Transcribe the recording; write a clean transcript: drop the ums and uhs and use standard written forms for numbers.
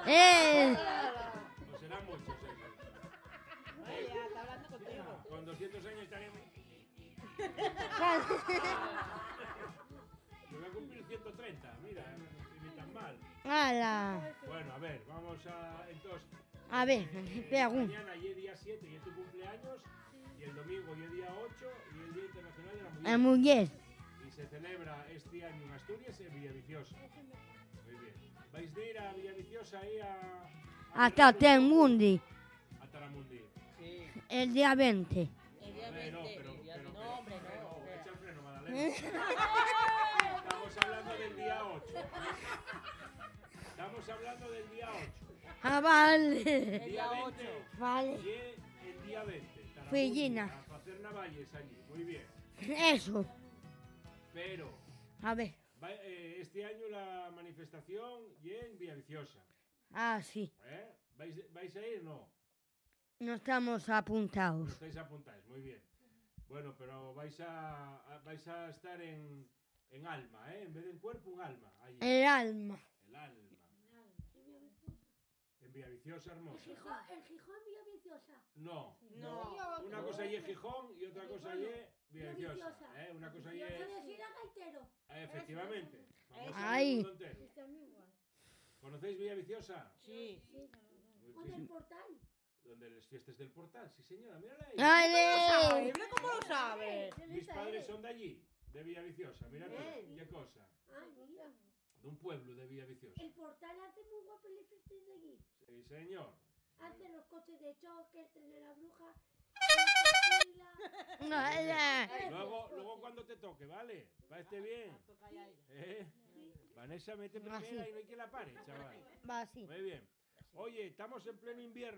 Pues serán muchos ellos. Vaya, está hablando contigo. Con 200 años estaremos... Yo voy a cumplir 130, mira, ni tan mal. ¡Hala! Bueno, a ver, vamos a... Entonces... A ver, espera, mañana y el día 7 y es tu cumpleaños, y el domingo y el día 8 y el Día Internacional de la Mujer. la mujer. Y se celebra este año en Asturias, en Villaviciosa. Muy bien. ¿Vais a ir a Villaviciosa ahí a Hasta Temundi, a Taramundi? Sí. el día 20. El día 20. No, hombre, no. Echa el freno, Madalena. Estamos hablando del día 8. Estamos hablando del día 8. Ah, vale. El día 8. Vale. Y el día 20. Taramundi, Fellina. a hacer navalles allí. Muy bien. Eso. Pero A ver. este año la manifestación y en Villaviciosa. Ah, sí. ¿Vais a ir? No. No estamos apuntados. Estáis apuntados, muy bien. Bueno, pero vais a estar en alma, ¿eh? En vez de en cuerpo, un alma. Allí. El alma. El alma. En Villaviciosa, hermosa. ¿En Gijón, Villaviciosa? No. No. Una cosa allí es Gijón y otra cosa allí es Villaviciosa. Una cosa allí es... ¿Puedes ir a Gaitero? Efectivamente. Famosa Ahí. en el mundo entero. Está muy igual. ¿Conocéis Villaviciosa? Sí. ¿O del portal? Donde las fiestas del portal. Sí, señora, mírala ahí. ¡Ale! Mira cómo lo sabes. Mis padres son de allí, de Villaviciosa. Mira tú, Bien. qué cosa. Ay, mira. De un pueblo de Villaviciosa. El portal hace muy guapo las fiestas de allí. Sí, señor. Hace los coches de choque, el tren de la bruja. Luego cuando te toque, ¿vale? Parece bien. Vanessa, mete primera y no hay quien la pare, chaval. Va así. Muy bien. Oye, estamos en pleno invierno.